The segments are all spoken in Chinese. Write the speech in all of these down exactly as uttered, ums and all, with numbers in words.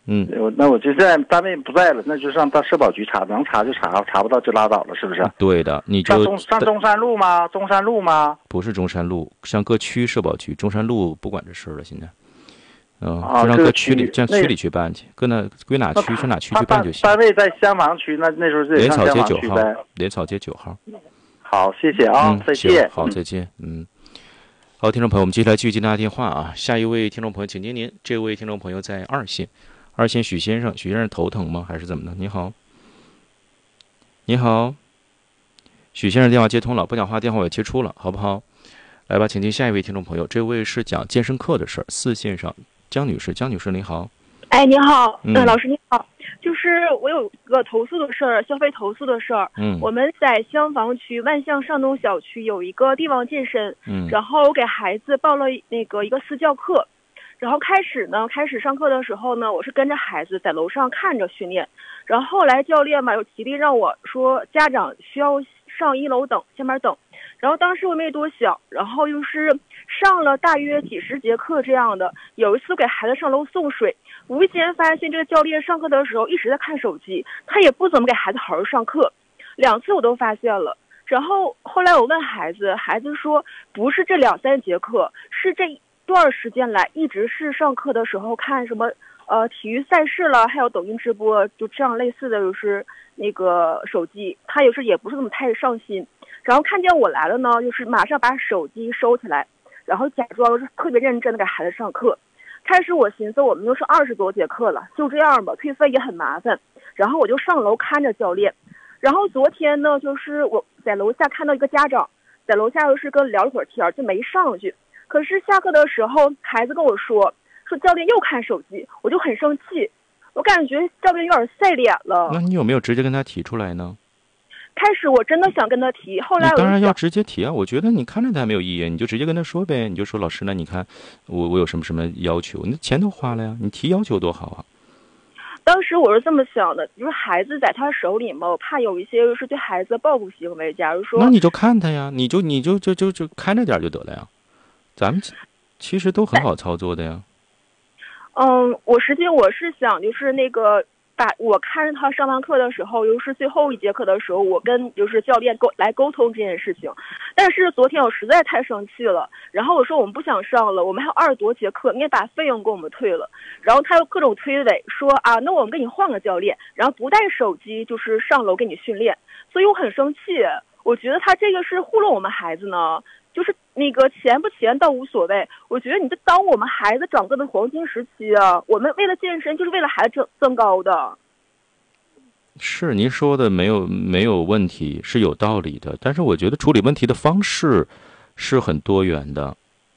嗯， 我那我就现在单位不在了，那就上到社保局查，能查就查，查不到就拉倒了，是不是？ 对的，你就上中上中山路吗？中山路吗？ 不是中山路，上各区社保局，中山路不管这事了，现在。嗯， 啊， 就让各区里， 区让区里去办去，搁那归哪区上哪区去办就行。 单位在香坊区，那那时候就得莲草上香街九号坊区呗。， 莲草街九号。 好，谢谢啊， 嗯， 再见。 好，再见。嗯，好，听众朋友，我们接下来继续接大家电话啊。下一位听众朋友，请接您。这位听众朋友在二线，二线许先生，许先生头疼吗？还是怎么的？你好，你好，许先生电话接通了，不讲话电话我也接出了，好不好？来吧，请听下一位听众朋友，这位是讲健身课的事儿，四线上江女士，江女士你好。 哎，你好， 嗯呃，老师你好，就是我有个投诉的事儿，消费投诉的事儿。 嗯， 我们在香坊区万象上东小区有一个帝王健身， 嗯， 然后我给孩子报了那个一个私教课，然后开始呢，开始上课的时候呢，我是跟着孩子在楼上看着训练，然后后来教练嘛有极力让我说家长需要上一楼等，下面等。然后当时我没多想，然后又是上了大约几十节课这样的。有一次给孩子上楼送水，无意间发现这个教练上课的时候一直在看手机，他也不怎么给孩子好好上课，两次我都发现了。然后后来我问孩子，孩子说不是这两三节课，是这段时间来一直是上课的时候看什么呃体育赛事了，还有抖音直播，就这样类似的就是那个手机，他有时也不是那么太上心。然后看见我来了呢，就是马上把手机收起来，然后假装是特别认真的给孩子上课。开始我寻思我们都是二十多节课了，就这样吧，退费也很麻烦。然后我就上楼看着教练。然后昨天呢，就是我在楼下看到一个家长，在楼下又是跟聊了会儿天，就没上去。可是下课的时候，孩子跟我说，说教练又看手机，我就很生气，我感觉教练有点赛脸了。 那你有没有直接跟他提出来呢？ 开始我真的想跟他提，后来我你当然要直接提啊！我觉得你看着他没有意义，你就直接跟他说呗，你就说老师，那你看我我有什么什么要求，你钱都花了呀，你提要求多好啊！ 当时我是这么想的，就是孩子在他手里嘛，我怕有一些就是对孩子的报复行为。假如说， 那你就看他呀，你就你就就就就看着点就得了呀。咱们其实都很好操作的呀。 嗯，我实际我是想就是那个。把我看着他上完课的时候，又是最后一节课的时候，我跟就是教练沟来沟通这件事情。但是昨天我实在太生气了，然后我说我们不想上了，我们还有二十多节课，你也把费用给我们退了。然后他又各种推诿说啊，那我们给你换个教练，然后不带手机就是上楼给你训练。所以我很生气，我觉得他这个是糊弄我们孩子呢。就是那个钱不钱倒无所谓，我觉得你这当我们孩子长个的黄金时期啊，我们为了健身就是为了孩子增增高的。 是您说的没有没有问题，是有道理的，但是我觉得处理问题的方式是很多元的。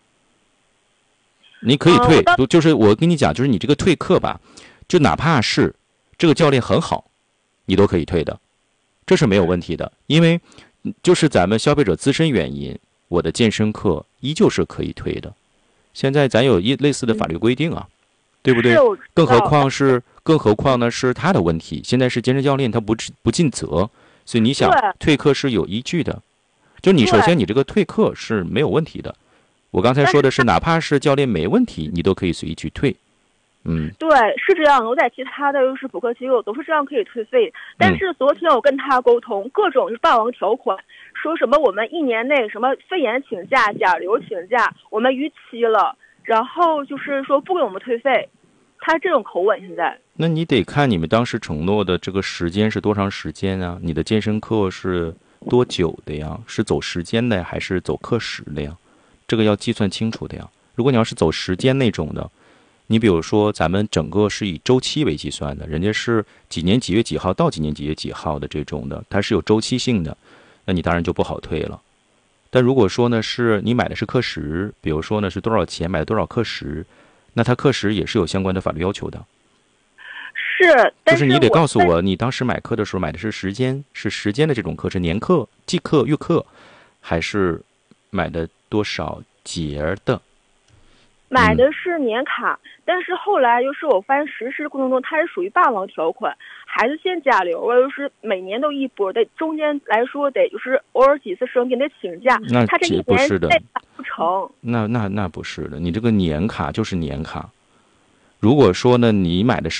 你可以退， 嗯、 就是我跟你讲，就是你这个退课吧，就哪怕是这个教练很好，你都可以退的，这是没有问题的，因为就是咱们消费者自身原因。我的健身课依旧是可以退的，现在咱有一类似的法律规定啊，对不对？更何况是，更何况呢是他的问题。现在是健身教练他不不尽责，所以你想退课是有依据的。就你首先你这个退课是没有问题的。我刚才说的是，哪怕是教练没问题，你都可以随意去退。嗯， 对，是这样的。我在其他的就是补课机构都是这样可以退费，但是昨天我跟他沟通，各种就是霸王条款。说什么我们一年内什么肺炎请假、甲流请假，我们逾期了，然后就是说不给我们退费，他这种口吻现在。 那你得看你们当时承诺的这个时间是多长时间啊？你的健身课是多久的呀？是走时间的呀，还是走课时的呀？这个要计算清楚的呀。如果你要是走时间那种的，你比如说咱们整个是以周期为计算的，人家是几年几月几号到几年几月几号的这种的，它是有周期性的。那你当然就不好退了。但如果说呢是你买的是课时，比如说呢是多少钱买的多少课时，那它课时也是有相关的法律要求的。 是，但就是你得告诉我，你当时买课的时候买的是时间，是时间的这种课，是年课、季课、月课，还是买的多少节的？ 买的是年卡，嗯、但是后来就是我发现实施过程中它是属于霸王条款，孩子先甲流啊，就是每年都一波，得中间来说得就是偶尔几次生病得请假， 那他这一年内达不成。 那那那不是的，你这个年卡就是年卡。如果说呢，你买的是